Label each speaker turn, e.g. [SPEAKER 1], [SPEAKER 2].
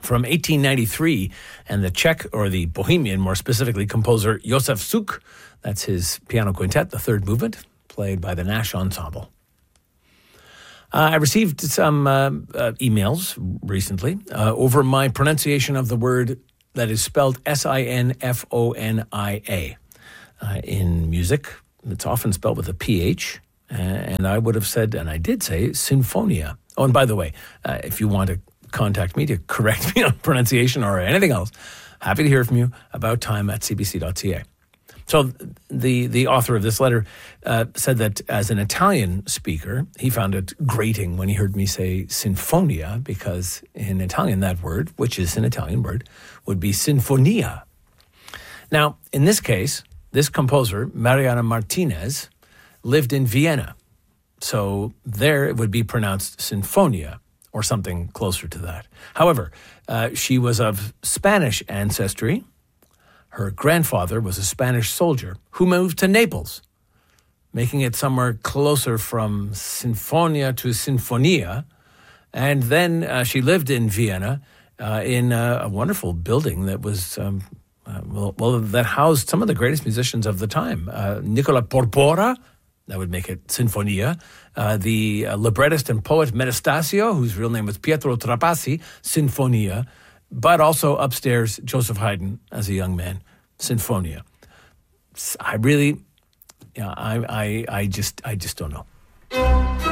[SPEAKER 1] from 1893, and the Czech, or the Bohemian, more specifically, composer Josef Suk. That's his piano quintet, the third movement, played by the Nash Ensemble. I received some emails recently over my pronunciation of the word that is spelled Sinfonia. In music, it's often spelled with a PH, and I would have said, and I did say, Sinfonia. Oh, and by the way, if you want to contact me to correct me on pronunciation or anything else, happy to hear from you, about time at cbc.ca. So the author of this letter said that as an Italian speaker, he found it grating when he heard me say sinfonia, because in Italian that word, which is an Italian word, would be sinfonia. Now, in this case, this composer, Mariana Martinez, lived in Vienna. So there it would be pronounced sinfonia, or something closer to that. However, she was of Spanish ancestry. Her grandfather was a Spanish soldier who moved to Naples, making it somewhere closer from sinfonia to sinfonia. And then she lived in Vienna in a wonderful building that was, that housed some of the greatest musicians of the time. Nicola Porpora, that would make it sinfonia. The librettist and poet Metastasio, whose real name was Pietro Trapassi, sinfonia. But also upstairs, Joseph Haydn as a young man, sinfonia. I really, I just don't know.